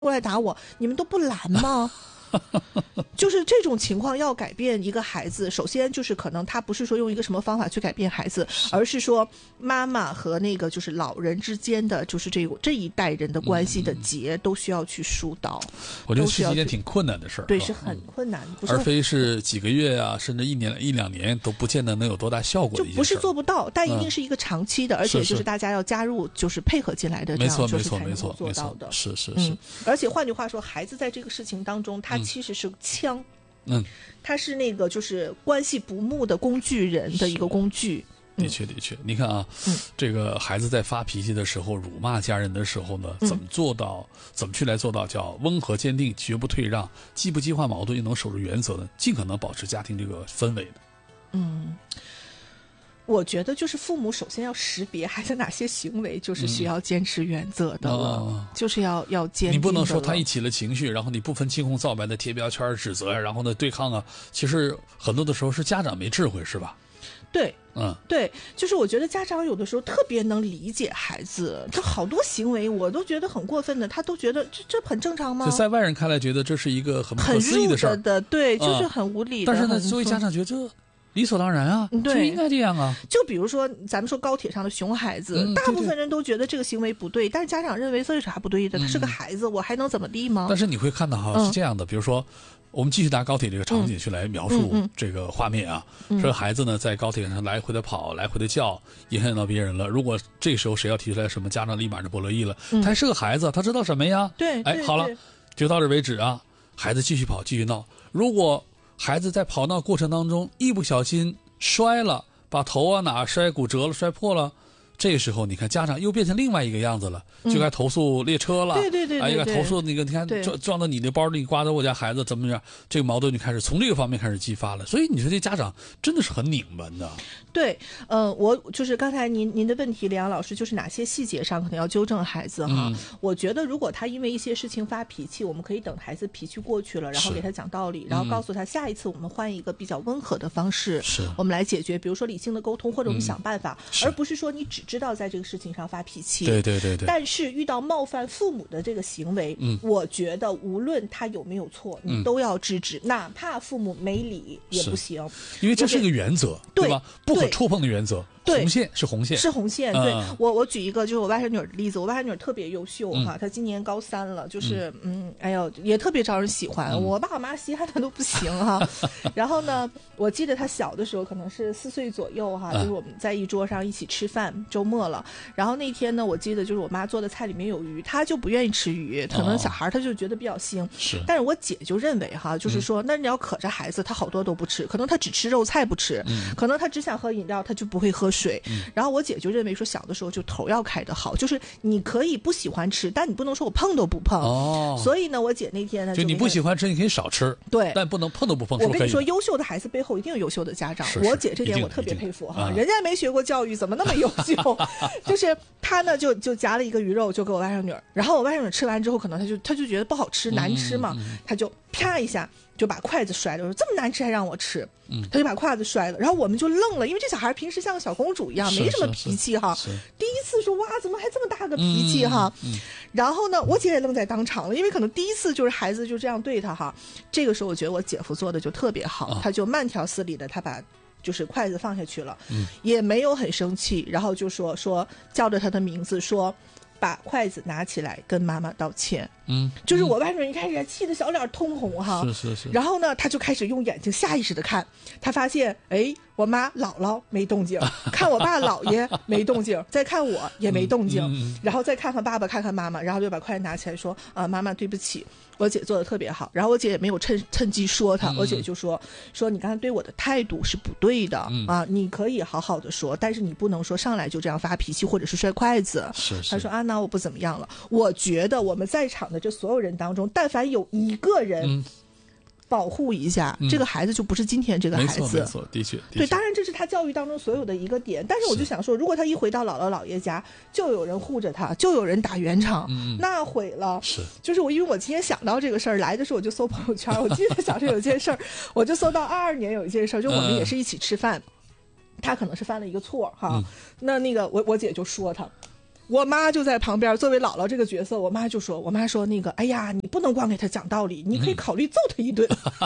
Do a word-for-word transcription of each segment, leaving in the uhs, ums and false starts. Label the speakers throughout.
Speaker 1: 过来打我，你们都不拦吗？就是这种情况要改变一个孩子，首先就是可能他不是说用一个什么方法去改变孩子，而是说妈妈和那个就是老人之间的就是这个这一代人的关系的结都需要去疏导。
Speaker 2: 我觉得是一件挺困难的事儿，
Speaker 1: 对，是很困难，不是
Speaker 2: 而非是几个月啊，甚至一年一两年都不见得能有多大效果的一件事。
Speaker 1: 就不是做不到，但一定是一个长期的，嗯、而且就是大家要加入，就是配合进来的，这样就是才能够做到的。
Speaker 2: 是是是、
Speaker 1: 嗯。而且换句话说，孩子在这个事情当中，他其实是个枪。
Speaker 2: 嗯，
Speaker 1: 他是那个就是关系不睦的工具人的一个工具。
Speaker 2: 的确的确，你看啊、嗯，这个孩子在发脾气的时候，辱骂家人的时候呢，怎么做到、嗯、怎么去来做到叫温和坚定，绝不退让，既不激化矛盾，又能守住原则呢？尽可能保持家庭这个氛围的。
Speaker 1: 嗯。我觉得就是父母首先要识别孩子哪些行为就是需要坚持原则的了，嗯哦、就是要要坚定的了。
Speaker 2: 你不能说他一起了情绪，然后你不分青红皂白的贴标签指责，然后呢对抗啊。其实很多的时候是家长没智慧，是吧？
Speaker 1: 对，
Speaker 2: 嗯，
Speaker 1: 对，就是我觉得家长有的时候特别能理解孩子，就好多行为我都觉得很过分的，他都觉得这这很正常吗？
Speaker 2: 就在外人看来觉得这是一个很不可思议的事儿
Speaker 1: 的，对，就是很无理的。
Speaker 2: 嗯、但是呢，作为家长觉得这。理所当然啊，就应该这样啊。
Speaker 1: 就比如说，咱们说高铁上的熊孩子，嗯、大部分人都觉得这个行为不对，但是家长认为这有啥不对的？他是个孩子，嗯、我还能怎么地吗？
Speaker 2: 但是你会看到哈，嗯、是这样的，比如说，我们继续拿高铁这个场景去来描述这个画面啊。
Speaker 1: 嗯嗯、
Speaker 2: 这个孩子呢，在高铁上来回的跑，来回的叫，影响到别人了。如果这时候谁要提出来什么，家长立马就不乐意了。嗯、他还是个孩子，他知道什么呀？
Speaker 1: 对，
Speaker 2: 哎，好了，就到这为止啊。孩子继续跑，继续闹。如果孩子在跑闹过程当中一不小心摔了，把头啊哪摔骨折了、摔破了，这时候你看家长又变成另外一个样子了，就该投诉列车了，
Speaker 1: 对对对，
Speaker 2: 哎，该投诉那个，你看撞撞到你的包里，刮到我家孩子怎么样？这个矛盾就开始从这个方面开始激发了。所以你说这家长真的是很拧巴的。
Speaker 1: 对，呃，我就是刚才您您的问题，李阳老师，就是哪些细节上可能要纠正孩子哈？嗯、我觉得如果他因为一些事情发脾气，我们可以等孩子脾气过去了，然后给他讲道理，然后告诉他下一次我们换一个比较温和的方式，
Speaker 2: 是
Speaker 1: 我们来解决，比如说理性的沟通，或者我们想办法，嗯、而不是说你只知道在这个事情上发脾气。
Speaker 2: 对对对对。
Speaker 1: 但是遇到冒犯父母的这个行为，嗯，我觉得无论他有没有错，你都要制止，嗯、哪怕父母没理也不行，
Speaker 2: 因为这是个原则，对吧？不可触碰的原则。红线是红线，
Speaker 1: 是红线。对、嗯、我，我举一个就是我外甥女的例子。我外甥女特别优秀哈，她、嗯、今年高三了，就是嗯，嗯哎呦，也特别招人喜欢。嗯、我爸我妈稀罕她都不行哈。然后呢，我记得她小的时候可能是四岁左右哈，就是我们在一桌上一起吃饭，嗯、周末了。然后那天呢，我记得就是我妈做的菜里面有鱼，她就不愿意吃鱼，可能小孩她就觉得比较腥。
Speaker 2: 是、哦，
Speaker 1: 但是我姐就认为哈，就是说，嗯、那你要可着孩子，他好多都不吃，可能他只吃肉菜不吃，嗯、可能他只想喝饮料，他就不会喝水。嗯、然后我姐就认为说，小的时候就头要开得好，就是你可以不喜欢吃，但你不能说我碰都不碰。
Speaker 2: 哦，
Speaker 1: 所以呢，我姐那天呢，
Speaker 2: 就你不喜欢吃，你可以少吃，
Speaker 1: 对，
Speaker 2: 但不能碰都不碰。
Speaker 1: 我跟你说，优秀的孩子背后一定有优秀的家长。
Speaker 2: 是是
Speaker 1: 我姐这点我特别佩服哈，
Speaker 2: 啊、
Speaker 1: 人家没学过教育，怎么那么优秀？就是她呢，就就夹了一个鱼肉，就给我外甥女儿，然后我外甥女吃完之后，可能她就她就觉得不好吃，难吃嘛，
Speaker 2: 嗯嗯嗯
Speaker 1: 她就啪一下就把筷子摔了，说这么难吃还让我吃。嗯，他就把筷子摔了，然后我们就愣了，因为这小孩平时像个小公主一样，没什么脾气哈。第一次说哇，怎么还这么大个脾气哈？
Speaker 2: 嗯嗯、
Speaker 1: 然后呢，我姐也愣在当场了，因为可能第一次就是孩子就这样对他哈。这个时候我觉得我姐夫做的就特别好，啊、他就慢条斯理的，他把就是筷子放下去了，嗯、也没有很生气，然后就说说叫着他的名字说。把筷子拿起来跟妈妈道歉，
Speaker 2: 嗯，
Speaker 1: 就是我外甥一开始气得小脸通红哈，
Speaker 2: 是是是，
Speaker 1: 然后呢，他就开始用眼睛下意识的看，他发现，哎，我妈姥姥没动静，看我爸姥爷没动静，再看我也没动静，
Speaker 2: 嗯嗯、
Speaker 1: 然后再看看爸爸，看看妈妈，然后就把筷子拿起来说，啊、呃，妈妈对不起，我姐做的特别好，然后我姐也没有趁趁机说他，嗯、我姐就说说你刚才对我的态度是不对的、嗯、啊，你可以好好的说，但是你不能说上来就这样发脾气或者是摔筷子，
Speaker 2: 是是，
Speaker 1: 他说啊。那我不怎么样了。我觉得我们在场的这所有人当中，但凡有一个人保护一下、嗯、这个孩子，就不是今天这个孩子。
Speaker 2: 没错，没错，的确，的确
Speaker 1: 对，当然这是他教育当中所有的一个点。但是我就想说，如果他一回到姥姥姥爷家，就有人护着他，就有人打圆场，
Speaker 2: 嗯、
Speaker 1: 那毁了。
Speaker 2: 是，
Speaker 1: 就是我，因为我今天想到这个事儿，来的时候我就搜朋友圈，我记得小时候有件事儿，我就搜到二二年有一件事儿，就我们也是一起吃饭，嗯、他可能是犯了一个错哈，
Speaker 2: 嗯、
Speaker 1: 那那个我我姐就说他。 我妈就在旁边，作为姥姥这个角色，我妈就说，我妈说那个，哎呀，你不能光给他讲道理，你可以考虑揍他一顿。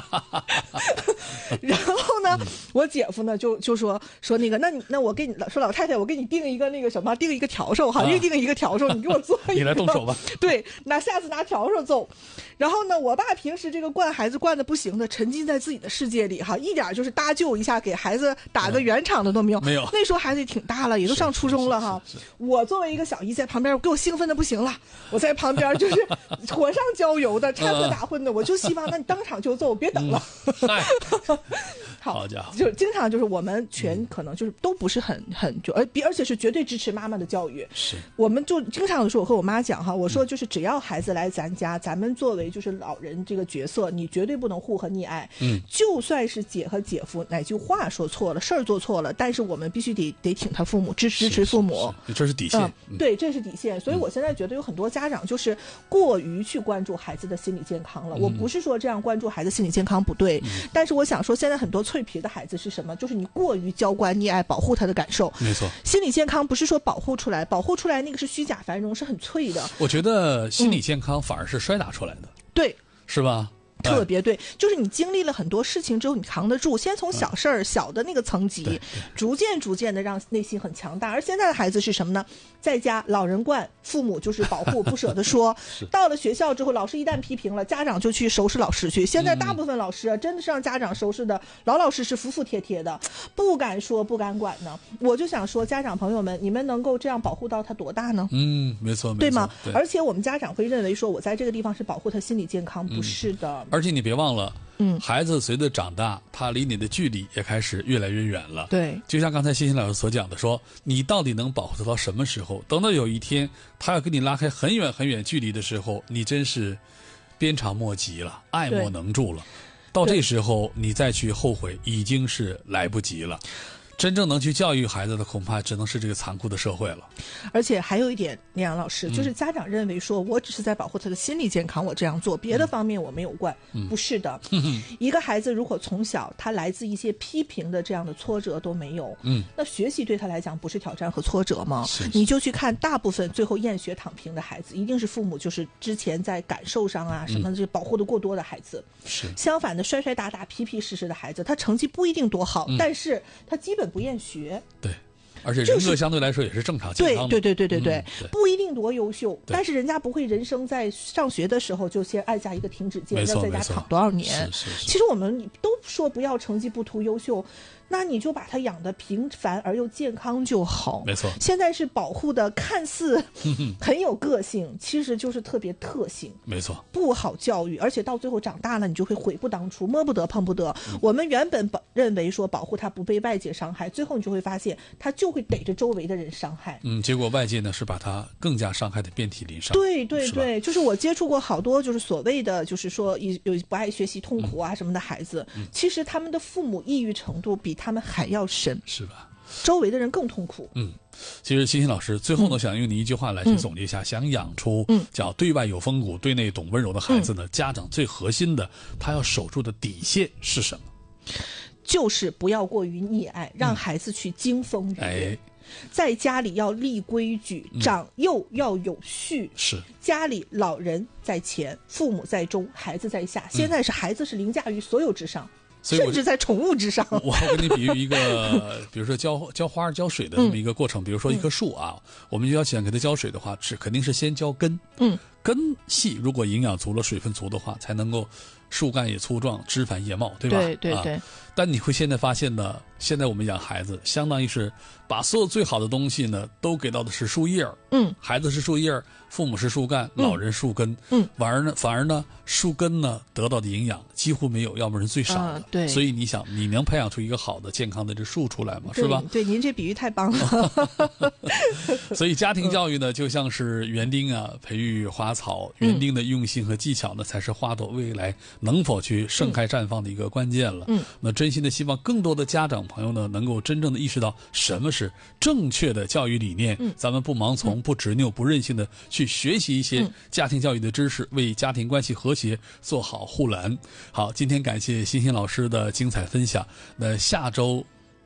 Speaker 1: 然后呢，嗯、我姐夫呢就就说说那个，那你那我给你说老太太，我给你定一个那个什么，定一个笤帚哈，预、啊、定一个笤帚，你给我做一个，
Speaker 2: 你来动手吧。
Speaker 1: 对，那下次拿笤帚揍。然后呢，我爸平时这个惯孩子惯的不行的，沉浸在自己的世界里哈，一点就是搭救一下，给孩子打个圆场的都没有。
Speaker 2: 嗯、没有。
Speaker 1: 那时候孩子也挺大了，也都上初中了哈。我作为一个小姨在旁边，给我兴奋的不行了。我在旁边就是火上浇油的，插科打诨的，我就希望那你当场就揍，别等了。
Speaker 2: 嗯、
Speaker 1: 好，
Speaker 2: 好家伙，
Speaker 1: 就经常就是我们全可能就是都不是很很就而而且是绝对支持妈妈的教育。
Speaker 2: 是，
Speaker 1: 我们就经常有时候我和我妈讲哈，我说就是只要孩子来咱家，咱们作为就是老人这个角色，你绝对不能护和溺爱。
Speaker 2: 嗯，
Speaker 1: 就算是姐和姐夫哪句话说错了，事儿做错了，但是我们必须得得挺他父母，支支持父母，
Speaker 2: 是是是这是底线。
Speaker 1: 嗯，对，这是底线。所以我现在觉得有很多家长就是过于去关注孩子的心理健康了。嗯、我不是说这样关注孩子心理健康不对，嗯、但是我想说，现在很多脆皮的孩子是什么？就是你过于娇惯溺爱，保护他的感受。
Speaker 2: 没错，
Speaker 1: 心理健康不是说保护出来，保护出来那个是虚假繁荣，是很脆的。
Speaker 2: 我觉得心理健康反而是摔打出来的，
Speaker 1: 嗯、对，
Speaker 2: 是吧？
Speaker 1: 特别对，就是你经历了很多事情之后，你扛得住。先从小事儿、嗯、小的那个层级，逐渐逐渐的让内心很强大。而现在的孩子是什么呢？在家老人惯，父母就是保护，不舍得说。到了学校之后，老师一旦批评了，家长就去收拾老师去。现在大部分老师啊，真的是让家长收拾的，老老实实、服服帖帖的，不敢说、不敢管呢。我就想说，家长朋友们，你们能够这样保护到他多大呢？
Speaker 2: 嗯，没错，没错，
Speaker 1: 对吗？
Speaker 2: 对，
Speaker 1: 而且我们家长会认为说，我在这个地方是保护他心理健康，不是的。
Speaker 2: 嗯，而且你别忘了，
Speaker 1: 嗯，
Speaker 2: 孩子随着长大，他离你的距离也开始越来越远了。
Speaker 1: 对，
Speaker 2: 就像刚才欣欣老师所讲的说，你到底能保护他到什么时候？等到有一天他要跟你拉开很远很远距离的时候，你真是鞭长莫及了，爱莫能助了。到这时候你再去后悔，已经是来不及了。真正能去教育孩子的，恐怕只能是这个残酷的社会了。
Speaker 1: 而且还有一点，李阳老师，就是家长认为说，我只是在保护他的心理健康，我这样做，别的方面我没有惯。嗯、不是的，嗯、一个孩子如果从小他来自一些批评的这样的挫折都没有，嗯，那学习对他来讲不是挑战和挫折吗？
Speaker 2: 是是，
Speaker 1: 你就去看大部分最后厌学躺平的孩子，一定是父母就是之前在感受上啊什么这保护的过多的孩子。
Speaker 2: 是、嗯、
Speaker 1: 相反的，摔摔打打、皮皮实实的孩子，他成绩不一定多好，嗯、但是他基本不厌学。
Speaker 2: 对，而且人格相对来说也是正常健康的。
Speaker 1: 对对对对对对，
Speaker 2: 嗯、
Speaker 1: 不一定多优秀，但是人家不会人生在上学的时候就先按下一个停止键，要在家躺多少年。
Speaker 2: 是是是，
Speaker 1: 其实我们都说不要成绩不突优秀，那你就把他养得平凡而又健康就好。
Speaker 2: 没错，
Speaker 1: 现在是保护的看似很有个性，其实就是特别特性。
Speaker 2: 没错，
Speaker 1: 不好教育，而且到最后长大了，你就会悔不当初，摸不得碰不得。嗯、我们原本保认为说保护他不被外界伤害，最后你就会发现他就会逮着周围的人伤害。
Speaker 2: 嗯，结果外界呢是把他更加伤害的遍体鳞伤。
Speaker 1: 对对对，就是我接触过好多就是所谓的就是说有不爱学习痛苦啊什么的孩子，嗯、其实他们的父母抑郁程度比他们还要深，
Speaker 2: 是吧？
Speaker 1: 周围的人更痛苦。
Speaker 2: 嗯，其实欣欣老师最后呢，嗯、想用你一句话来去总结一下，嗯、想养出叫对外有风骨、对内懂温柔的孩子呢，嗯、家长最核心的他要守住的底线是什么？
Speaker 1: 就是不要过于溺爱，让孩子去经风雨。
Speaker 2: 哎。
Speaker 1: 在家里要立规矩，长幼要有序。
Speaker 2: 是、嗯、
Speaker 1: 家里老人在前，父母在中，孩子在下。现在是孩子是凌驾于所有之上。甚至在宠物之上。
Speaker 2: 我我给你比喻一个，比如说浇浇花浇水的这么一个过程。嗯、比如说一棵树啊，嗯、我们就要想给它浇水的话，是肯定是先浇根。嗯，根系如果营养足了、水分足的话，才能够树干也粗壮、枝繁叶茂，对吧？
Speaker 1: 对对对。啊、
Speaker 2: 但你会现在发现呢，现在我们养孩子，相当于是把所有最好的东西呢，都给到的是树叶。嗯，孩子是树叶，父母是树干，老人树根。嗯，反而呢，反而呢，树根呢得到的营养几乎没有，要么是最少的。啊、
Speaker 1: 对。
Speaker 2: 所以你想，你能培养出一个好的、健康的这树出来吗？是吧？
Speaker 1: 对，您这比喻太棒了。
Speaker 2: 所以家庭教育呢，就像是园丁啊，培育花草，园丁的用心和技巧呢，才是花朵未来能否去盛开绽放的一个关键了。嗯，那真心的希望更多的家长朋友呢，能够真正的意识到什么是正确的教育理念。嗯，咱们不盲从、不执拗、不任性的去学习一些家庭教育的知识，为家庭关系和谐做好护栏。好，今天感谢欣欣老师的精彩分享。那下周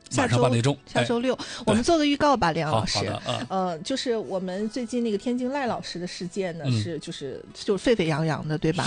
Speaker 2: 马上办理中，
Speaker 1: 下周六、哎、我们做个预告吧，梁老师。
Speaker 2: 好的、嗯、
Speaker 1: 呃，就是我们最近那个天津赖老师的事件呢，
Speaker 2: 嗯、
Speaker 1: 是就是就是沸沸扬扬的，对吧？